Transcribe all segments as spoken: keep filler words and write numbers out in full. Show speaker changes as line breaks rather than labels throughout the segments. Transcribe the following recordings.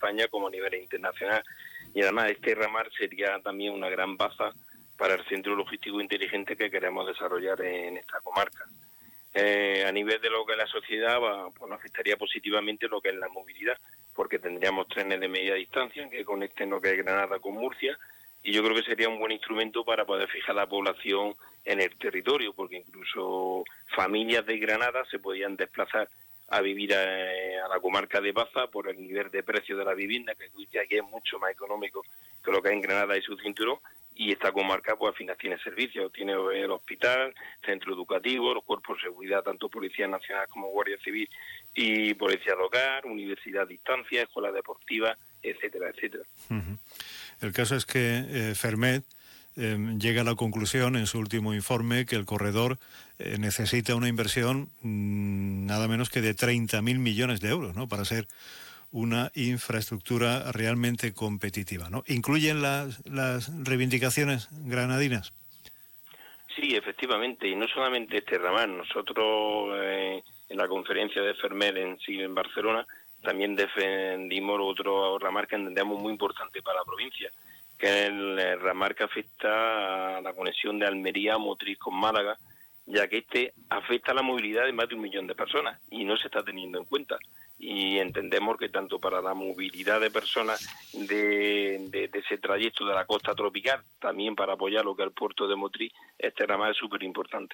España como a nivel internacional. Y además este ramal sería también una gran baza para el centro logístico inteligente que queremos desarrollar en esta comarca. Eh, a nivel de lo que es la sociedad, va, pues nos afectaría positivamente lo que es la movilidad, porque tendríamos trenes de media distancia que conecten lo que es Granada con Murcia, y yo creo que sería un buen instrumento para poder fijar la población en el territorio, porque incluso familias de Granada se podían desplazar a vivir a, a la comarca de Baza por el nivel de precio de la vivienda, que aquí es mucho más económico que lo que hay en Granada y su cinturón, y esta comarca pues al final tiene servicios, tiene el hospital, centro educativo, los cuerpos de seguridad, tanto Policía Nacional como Guardia Civil y Policía Local, universidad a distancia, escuela deportiva, etcétera, etcétera.
Uh-huh. El caso es que eh, Fermet eh, llega a la conclusión en su último informe que el corredor eh, necesita una inversión mmm, nada menos que de treinta mil millones de euros, ¿no?, para ser una infraestructura realmente competitiva, ¿no? ¿Incluyen las, las reivindicaciones granadinas?
Sí, efectivamente, y no solamente este ramal. Nosotros eh, en la conferencia de Fermet en, sí, en Barcelona también defendimos otro ramal que entendemos muy importante para la provincia, que es el, el ramal que afecta a la conexión de Almería a Motril con Málaga, ya que este afecta a la movilidad de más de un millón de personas y no se está teniendo en cuenta. Y entendemos que tanto para la movilidad de personas de, de, de ese trayecto de la costa tropical, también para apoyar lo que es el puerto de Motril, este ramal es súper importante.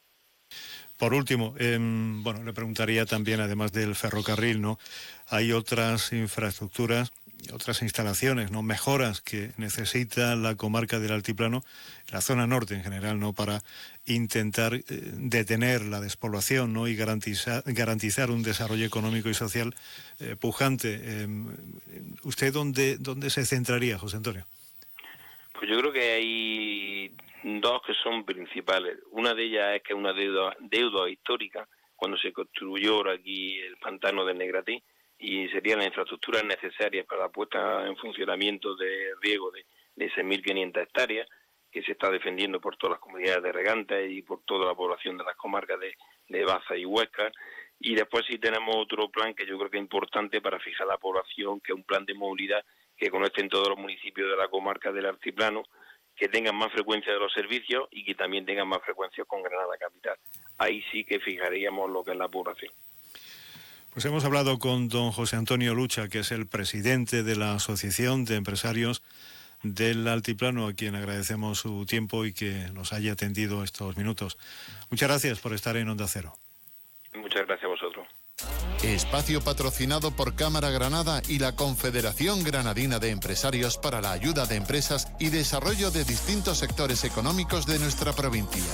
Por último, eh, bueno, le preguntaría también, además del ferrocarril, ¿no?, hay otras infraestructuras, otras instalaciones, ¿no?, mejoras que necesita la comarca del Altiplano, la zona norte en general, ¿no?, para intentar eh, detener la despoblación, ¿no?, y garantizar, garantizar un desarrollo económico y social eh, pujante. Eh, ¿Usted dónde, dónde se centraría, José Antonio?
Pues yo creo que hay dos que son principales. Una de ellas es que es una deuda, deuda histórica, cuando se construyó aquí el pantano de Negratí, y serían las infraestructuras necesarias para la puesta en funcionamiento de riego de, de seis mil quinientas hectáreas, que se está defendiendo por todas las comunidades de regantes y por toda la población de las comarcas de, de Baza y Huesca. Y después sí tenemos otro plan que yo creo que es importante para fijar la población, que es un plan de movilidad que conecten todos los municipios de la comarca del Altiplano, que tengan más frecuencia de los servicios y que también tengan más frecuencia con Granada Capital. Ahí sí que fijaríamos lo que es la población.
Pues hemos hablado con don José Antonio Lucha, que es el presidente de la Asociación de Empresarios del Altiplano, a quien agradecemos su tiempo y que nos haya atendido estos minutos. Muchas gracias por estar en Onda Cero.
Muchas gracias a vosotros.
Espacio patrocinado por Cámara Granada y la Confederación Granadina de Empresarios para la ayuda de empresas y desarrollo de distintos sectores económicos de nuestra provincia.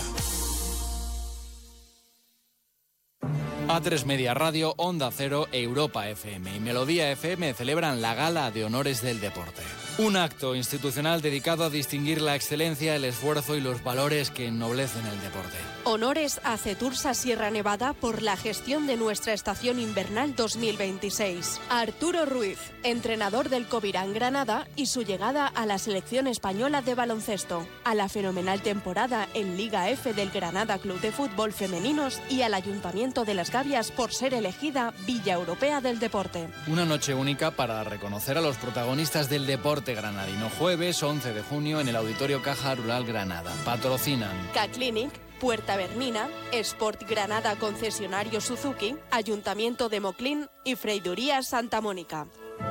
A tres Media Radio, Onda Cero, Europa F M y Melodía F M celebran la Gala de Honores del Deporte. Un acto institucional dedicado a distinguir la excelencia, el esfuerzo y los valores que ennoblecen el deporte.
Honores a Cetursa Sierra Nevada por la gestión de nuestra estación invernal dos mil veintiséis. A Arturo Ruiz, entrenador del Covirán Granada y su llegada a la selección española de baloncesto. A la fenomenal temporada en Liga F del Granada Club de Fútbol Femeninos y al Ayuntamiento de Las Gavias por ser elegida Villa Europea del Deporte.
Una noche única para reconocer a los protagonistas del deporte granadino. Jueves once de junio en el Auditorio Caja Rural Granada. Patrocinan
K-Clinic, Puerta Bernina, Sport Granada Concesionario Suzuki, Ayuntamiento de Moclín y Freiduría Santa Mónica.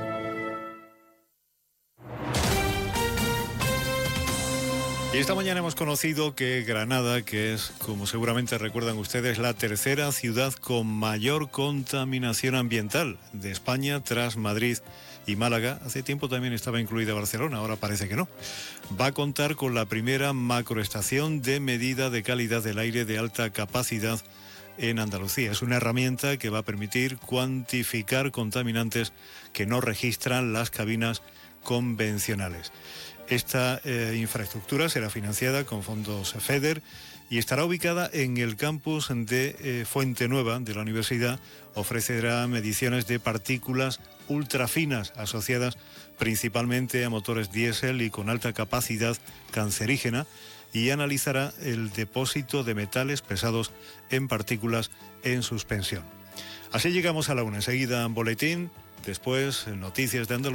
Y esta mañana hemos conocido que Granada, que es, como seguramente recuerdan ustedes, la tercera ciudad con mayor contaminación ambiental de España tras Madrid y Málaga. Hace tiempo también estaba incluida Barcelona, ahora parece que no. Va a contar con la primera macroestación de medida de calidad del aire de alta capacidad en Andalucía. Es una herramienta que va a permitir cuantificar contaminantes que no registran las cabinas convencionales. Esta eh, infraestructura será financiada con fondos FEDER y estará ubicada en el campus de eh, Fuente Nueva de la universidad. Ofrecerá mediciones de partículas ultrafinas asociadas principalmente a motores diésel y con alta capacidad cancerígena, y analizará el depósito de metales pesados en partículas en suspensión. Así llegamos a la una. Enseguida boletín, después noticias de Andalucía.